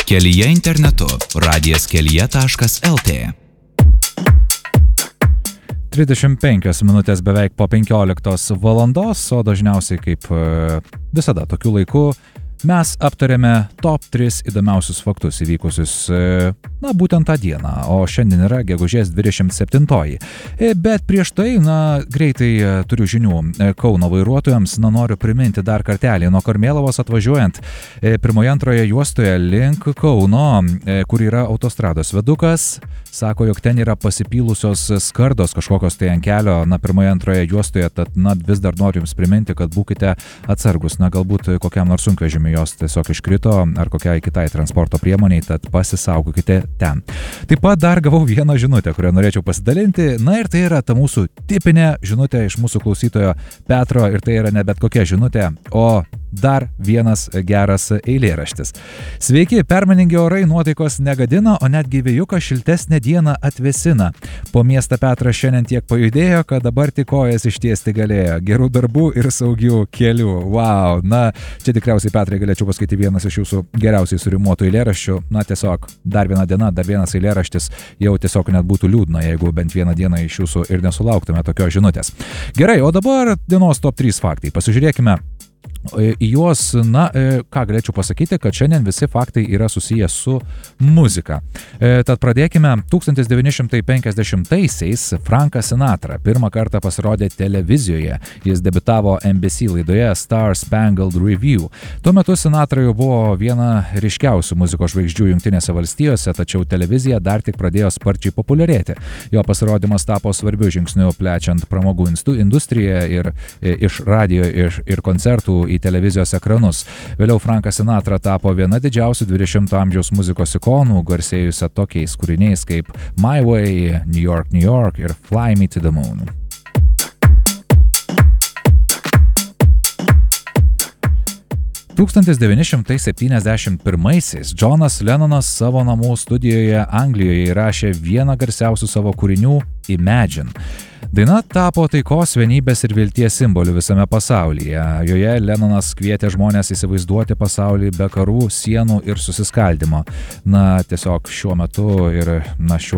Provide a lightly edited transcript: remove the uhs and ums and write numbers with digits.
Kelyje internetu radijas.kelyje.lt 35 minutės beveik po 15 valandos, o dažniausiai kaip visada tokiu laiku mes aptarėme top 3 įdomiausius faktus įvykusius, būtent tą dieną, o šiandien yra gegužės 27. Bet prieš tai, greitai turiu žinių Kauno vairuotojams, noriu priminti dar kartelį, nuo Karmėlavos atvažiuojant pirmoje antroje juostoje link Kauno, kur yra autostrados viadukas, sako, jog ten yra pasipylusios skardos kažkokios tai ant kelio, pirmoje antroje juostoje, tad vis dar noriu jums priminti, kad būkite atsargus, galbūt kokiam nors sunkvežimiui jos tiesiog iškrito ar kokiai kitai transporto priemoniai, tad pasisaugokite ten. Taip pat dar gavau vieną žinutę, kurią norėčiau pasidalinti, ir tai yra ta mūsų tipinė žinutė iš mūsų klausytojo Petro, ir tai yra ne bet kokia žinutė, o dar vienas geras eilėraštis. Sveiki, permainingi orai nuotaikos negadina, o netgi vėjukas šiltesnę dieną atvėsina. Po miestą Petras šiandien tiek pajudėjo, kad dabar tik kojas ištiesti galėjo. Gerų darbų ir saugių kelių. Wow, čia tikriausiai, Petrai, galėčiau pasakyti vienas iš jūsų geriausiai surimuotų eilėraščių. Tiesiog dar viena diena, dar vienas eilėraštis, jau tiesiog net būtų liūdna, jeigu bent vieną dieną iš jūsų ir nesulauktume tokios žinutės. Gerai, o dabar dienos top 3 faktai. Pasižiūrėkime į juos, ką galėčiau pasakyti, kad šiandien visi faktai yra susiję su muzika. Tad pradėkime. 1950-aisiais Frankas Sinatra pirmą kartą pasirodė televizijoje. Jis debiutavo NBC laidoje Star Spangled Review. Tuo metu Sinatra jau buvo viena ryškiausių muzikos žvaigždžių Jungtinėse valstijose, tačiau televizija dar tik pradėjo sparčiai populiarėti. Jo pasirodymas tapo svarbiu žingsniu plečiant pramogų industriją ir iš radijo ir koncertų į televizijos ekranus. Vėliau Frankas Sinatra tapo viena didžiausių 20-ojo amžiaus muzikos ikonų, garsėjusia tokiais kūriniais kaip My Way, New York, New York ir Fly Me to the Moon. Tūkstantis 1971-aisiais Johnas Lennonas savo namų studijoje Anglijoje įrašė vieną garsiausių savo kūrinių Imagine. Daina tapo taikos, vienybės ir vilties simboliu visame pasaulyje. Joje Lennonas kvietė žmonės įsivaizduoti pasaulį be karų, sienų ir susiskaldimo. Tiesiog šiuo metu ir šiuo